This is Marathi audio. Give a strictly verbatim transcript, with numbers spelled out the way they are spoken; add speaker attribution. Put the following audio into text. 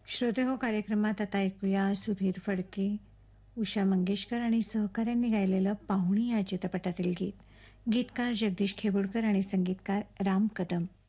Speaker 1: श्रोते हो कार्यक्रमात आता ऐकूया सुधीर फडके, उषा मंगेशकर आणि सहकाऱ्यांनी गायलेलं पाहुणी या चित्रपटातील गीत. गीतकार जगदीश खेबुडकर आणि संगीतकार राम कदम.